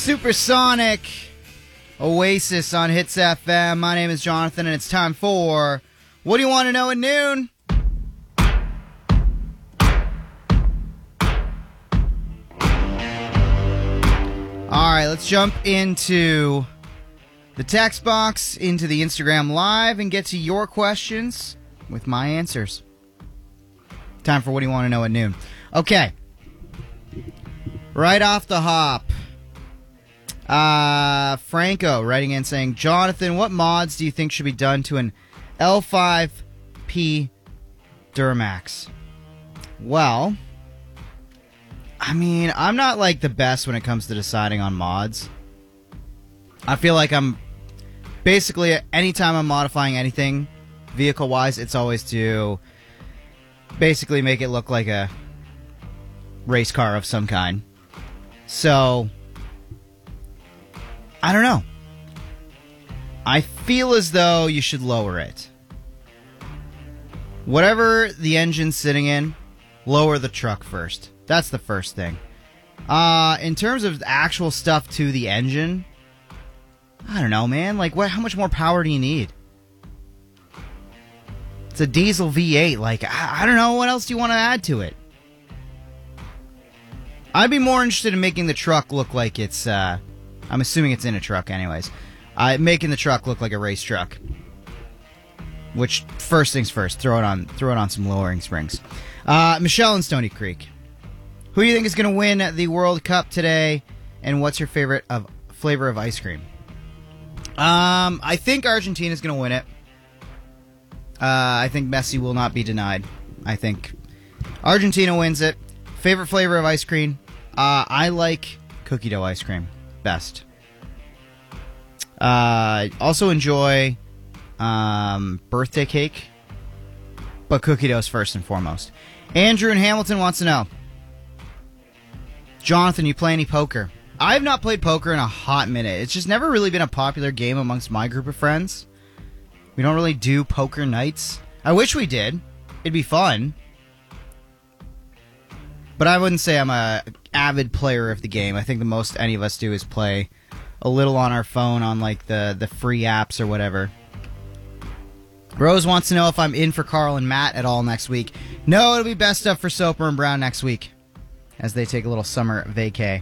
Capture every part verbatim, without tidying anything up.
Supersonic Oasis on Hits F M. My name is Jonathan, and it's time for What Do You Want to Know at Noon? All right, let's jump into the text box, into the Instagram Live, and get to your questions with my answers. Time for What Do You Want to Know at Noon? Okay. Right off the hop. Uh, Franco writing in saying, Jonathan, what mods do you think should be done to an L five P Duramax? Well, I mean, I'm not like the best when it comes to deciding on mods. I feel like I'm basically, anytime I'm modifying anything vehicle-wise, it's always to basically make it look like a race car of some kind. So, I don't know. I feel as though you should lower it. Whatever the engine's sitting in, lower the truck first. That's the first thing. Uh, in terms of actual stuff to the engine, I don't know, man. Like, what? How much more power do you need? It's a diesel V eight. Like, I, I don't know. What else do you want to add to it? I'd be more interested in making the truck look like it's, uh... I'm assuming it's in a truck anyways. Uh, making the truck look like a race truck. Which, first things first, throw it on throw it on some lowering springs. Uh, Michelle in Stony Creek. Who do you think is going to win the World Cup today? And what's your favorite of flavor of ice cream? Um, I think Argentina's going to win it. Uh, I think Messi will not be denied. I think Argentina wins it. Favorite flavor of ice cream? Uh, I like cookie dough ice cream. Best. Uh, also enjoy um, birthday cake, but cookie dough's first and foremost. Andrew in Hamilton wants to know, Jonathan, you play any poker? I have not played poker in a hot minute. It's just never really been a popular game amongst my group of friends. We don't really do poker nights. I wish we did. It'd be fun. But I wouldn't say I'm a avid player of the game. I think the most any of us do is play a little on our phone on like the, the free apps or whatever. Rose wants to know if I'm in for Carl and Matt at all next week. No, it'll be best stuff for Soper and Brown next week as they take a little summer vacay.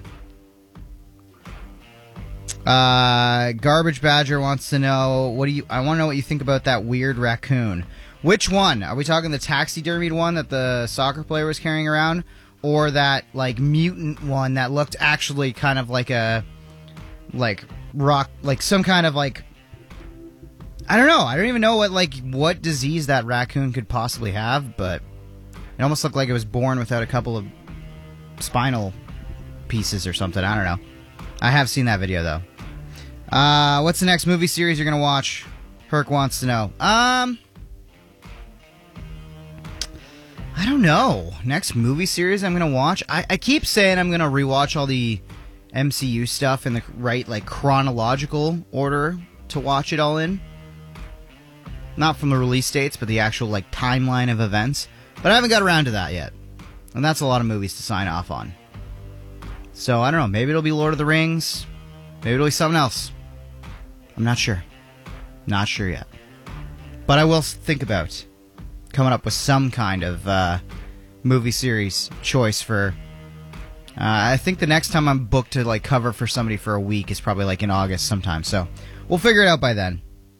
Uh, Garbage Badger wants to know, what do you? I want to know what you think about that weird raccoon. Which one? Are we talking the taxidermied one that the soccer player was carrying around? Or that, like, mutant one that looked actually kind of like a, like, rock, like some kind of, like, I don't know. I don't even know what, like, what disease that raccoon could possibly have, but it almost looked like it was born without a couple of spinal pieces or something. I don't know. I have seen that video, though. Uh, what's the next movie series you're going to watch? Herc wants to know. Um... I don't know. Next movie series I'm going to watch? I, I keep saying I'm going to rewatch all the M C U stuff in the right, like, chronological order to watch it all in. Not from the release dates, but the actual, like, timeline of events. But I haven't got around to that yet. And that's a lot of movies to sign off on. So, I don't know. Maybe it'll be Lord of the Rings. Maybe it'll be something else. I'm not sure. Not sure yet. But I will think about coming up with some kind of uh, movie series choice for... Uh, I think the next time I'm booked to like cover for somebody for a week is probably like in August sometime. So we'll figure it out by then.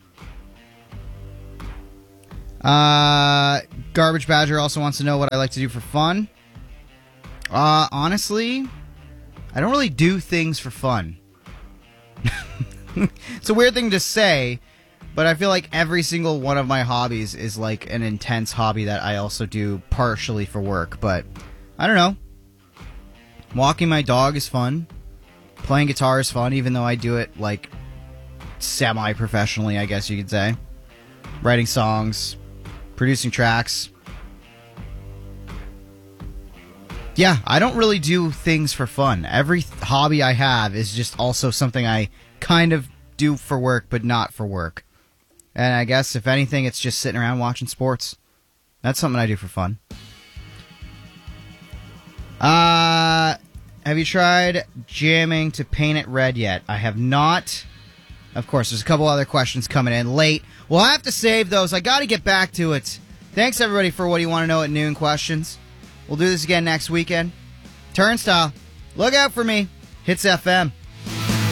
Uh, Garbage Badger also wants to know what I like to do for fun. Uh, honestly, I don't really do things for fun. It's a weird thing to say, but I feel like every single one of my hobbies is like an intense hobby that I also do partially for work. But I don't know. Walking my dog is fun. Playing guitar is fun, even though I do it like semi-professionally, I guess you could say. Writing songs, producing tracks. Yeah, I don't really do things for fun. Every th- hobby I have is just also something I kind of do for work, but not for work. And I guess, if anything, it's just sitting around watching sports. That's something I do for fun. Uh, Have you tried jamming to paint it red yet? I have not. Of course, there's a couple other questions coming in late. We'll have to save those. I got to get back to it. Thanks, everybody, for what you want to know at noon questions. We'll do this again next weekend. Turnstile, look out for me. Hits F M.